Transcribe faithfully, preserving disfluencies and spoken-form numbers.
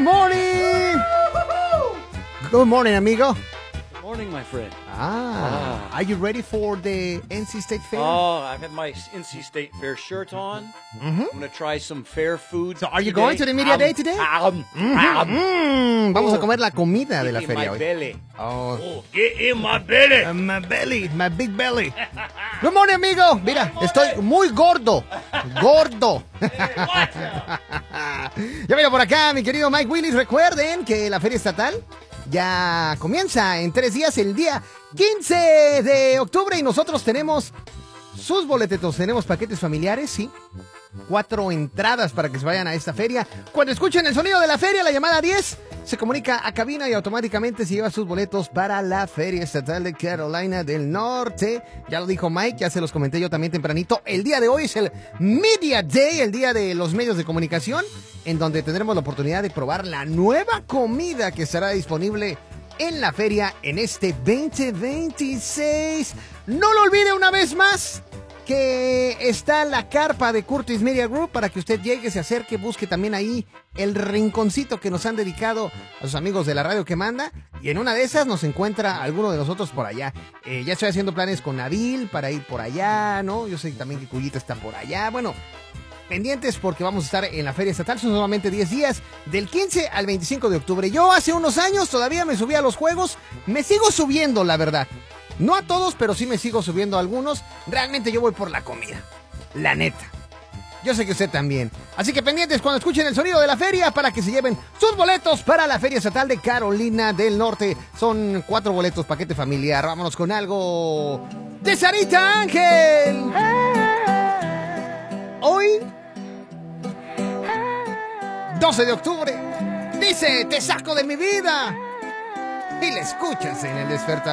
morning. Good morning, amigo. Good morning, my friend. Ah, are you ready for the N C State Fair? Oh, I've had my N C State Fair shirt on. Mm-hmm. I'm going to try some fair food. So, are you today. going to the media um, day today? Um, Mm-hmm. um, Mm, vamos a comer la comida de la Get in feria my hoy. belly. Oh, Oh, get in my belly. uh, my belly, my big belly. Good morning, amigo. Mira, estoy muy gordo. Gordo. Ya mira por acá, mi querido Mike Willis. Recuerden que la feria estatal ya comienza en tres días, el día quince de octubre, y nosotros tenemos sus boletetos, tenemos paquetes familiares, sí. Cuatro entradas para que se vayan a esta feria. Cuando escuchen el sonido de la feria, la llamada diez se comunica a cabina y automáticamente se lleva sus boletos para la Feria Estatal de Carolina del Norte. Ya lo dijo Mike, ya se los comenté yo también tempranito. El día de hoy es el Media Day, el día de los medios de comunicación, en donde tendremos la oportunidad de probar la nueva comida que estará disponible en la feria en este veinte veintiséis. No lo olvide una vez más que está la carpa de Curtis Media Group para que usted llegue, se acerque, busque también ahí el rinconcito que nos han dedicado a sus amigos de la radio que manda, y en una de esas nos encuentra alguno de nosotros por allá. Eh, ya estoy haciendo planes con Nabil para ir por allá, ¿no? Yo sé también que Cuyita está por allá. Bueno, pendientes porque vamos a estar en la Feria Estatal. Son solamente diez días, del quince al veinticinco de octubre. Yo hace unos años todavía me subí a los juegos, me sigo subiendo, la verdad. No a todos, pero sí me sigo subiendo a algunos. Realmente yo voy por la comida, la neta. Yo sé que usted también. Así que pendientes cuando escuchen el sonido de la feria para que se lleven sus boletos para la Feria Estatal de Carolina del Norte. Son cuatro boletos, paquete familiar. Vámonos con algo de Sarita Ángel. Hoy, doce de octubre, dice: te saco de mi vida. Y la escuchas en el despertador.